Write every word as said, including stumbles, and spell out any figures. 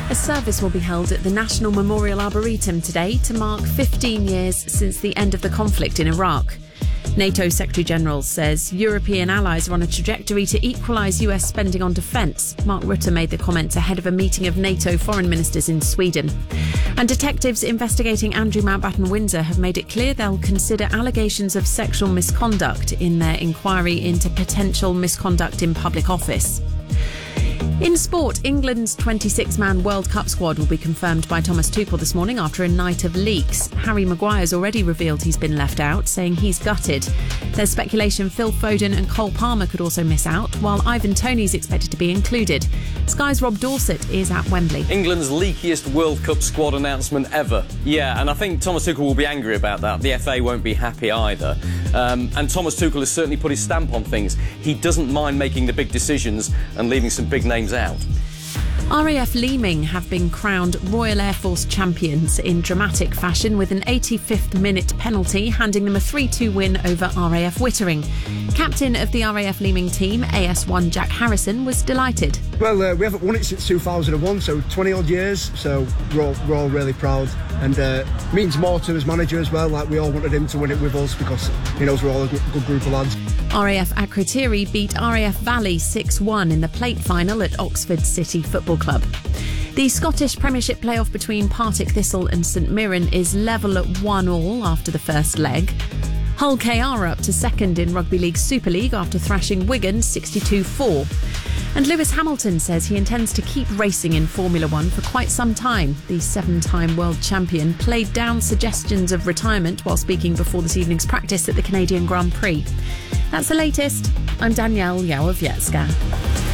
A service will be held at the National Memorial Arboretum today to mark fifteen years since the end of the conflict in Iraq. NATO Secretary-General says European allies are on a trajectory to equalise U S spending on defence. Mark Rutte made the comments ahead of a meeting of NATO foreign ministers in Sweden. And detectives investigating Andrew Mountbatten Windsor have made it clear they'll consider allegations of sexual misconduct in their inquiry into potential misconduct in public office. In sport, England's twenty-six man World Cup squad will be confirmed by Thomas Tuchel this morning after a night of leaks. Harry Maguire's already revealed he's been left out, saying he's gutted. There's speculation Phil Foden and Cole Palmer could also miss out, while Ivan Toney's expected to be included. Sky's Rob Dorsett is at Wembley. England's leakiest World Cup squad announcement ever. Yeah, and I think Thomas Tuchel will be angry about that. The F A won't be happy either. Um, and Thomas Tuchel has certainly put his stamp on things. He doesn't mind making the big decisions and leaving some big names out. R A F Leeming have been crowned Royal Air Force champions in dramatic fashion with an eighty-fifth minute penalty handing them a three two win over R A F Wittering. Captain of the R A F Leeming team, A S one Jack Harrison, was delighted. Well, uh, we haven't won it since two thousand one, so twenty odd years, so we're all, we're all really proud. And uh, means more to his manager as well, like we all wanted him to win it with us because he knows we're all a good group of lads. R A F Akrotiri beat R A F Valley six one in the plate final at Oxford City Football Club. The Scottish Premiership playoff between Partick Thistle and St Mirren is level at one all after the first leg. Hull K R are up to second in Rugby League Super League after thrashing Wigan sixty-two four. And Lewis Hamilton says he intends to keep racing in Formula One for quite some time. The seven-time world champion played down suggestions of retirement while speaking before this evening's practice at the Canadian Grand Prix. That's the latest. I'm Danielle Yawowiecka.